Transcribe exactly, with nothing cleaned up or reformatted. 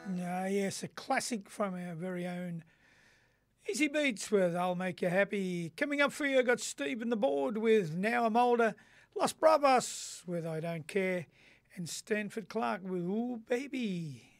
Ah, yes, a classic from our very own Easy Beats with I'll Make You Happy. Coming up for you, I got Steve on the board with Now I'm Older, Los Bravos with I Don't Care, and Stanford Clark with Ooh Baby.